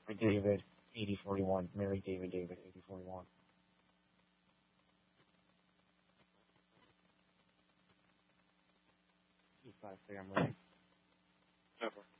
David, 8041. Mary David, 8041. Just gotta say I'm ready. Never.